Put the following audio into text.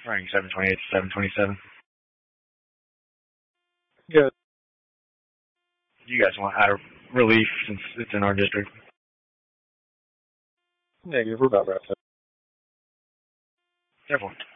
Running 728 to 727. Good. Do you guys want out of relief since it's in our district? Negative. We're about wrapped up. Therefore.